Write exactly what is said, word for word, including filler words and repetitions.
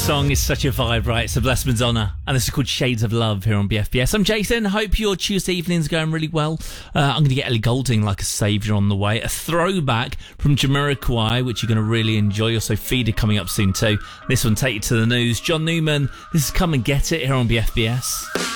song is such a vibe, right? It's a Blessed Madonna, and this is called Shades of Love here on B F B S. I'm Jason. Hope your Tuesday evening's going really well. Uh, I'm going to get Ellie Goulding like a saviour on the way. A throwback from Jamiroquai, which you're going to really enjoy. Also, Feeder coming up soon too. This one, Take You to the News. John Newman, this is Come and Get It here on B F B S.